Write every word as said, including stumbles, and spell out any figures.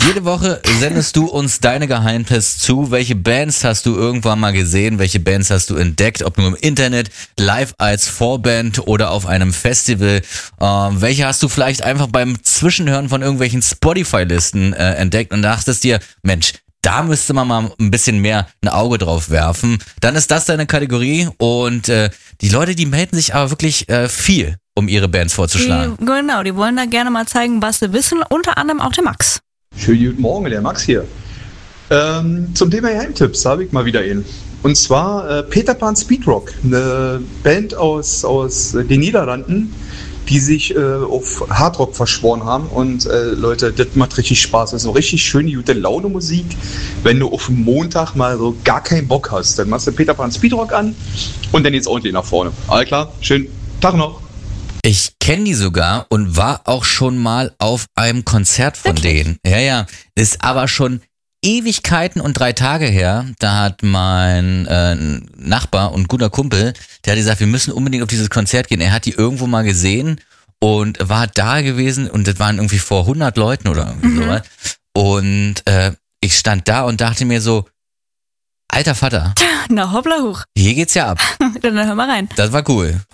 Jede Woche sendest du uns deine Geheimtests zu. Welche Bands hast du irgendwann mal gesehen? Welche Bands hast du entdeckt? Ob nur im Internet, live als Vorband oder auf einem Festival. Ähm, welche hast du vielleicht einfach beim Zwischenhören von irgendwelchen Spotify-Listen äh, entdeckt und dachtest dir, Mensch, da müsste man mal ein bisschen mehr ein Auge drauf werfen. Dann ist das deine Kategorie und äh, die Leute, die melden sich aber wirklich äh, viel, um ihre Bands vorzuschlagen. Die, genau, die wollen da gerne mal zeigen, was sie wissen, unter anderem auch der Max. Schönen guten Morgen, der Max hier. Ähm, zum Thema Geheimtipps habe ich mal wieder einen. Und zwar äh, Peter Pan Speedrock, eine Band aus, aus den Niederlanden, die sich äh, auf Hardrock verschworen haben. Und äh, Leute, das macht richtig Spaß. Das ist so richtig schöne, gute Laune Musik. Wenn du auf dem Montag mal so gar keinen Bock hast, dann machst du Peter Pan Speedrock an und dann geht's ordentlich nach vorne. Alles klar, schönen Tag noch. Ich kenne die sogar und war auch schon mal auf einem Konzert von Wirklich? denen. Ja, ja. Ist aber schon Ewigkeiten und drei Tage her. Da hat mein äh, Nachbar und guter Kumpel, der hat gesagt, wir müssen unbedingt auf dieses Konzert gehen. Er hat die irgendwo mal gesehen und war da gewesen und das waren irgendwie vor hundert Leuten oder irgendwie Mhm. sowas. Und äh, ich stand da und dachte mir so, alter Vater, Na hoppla hoch. hier geht's ja ab. Dann hör mal rein. Das war cool.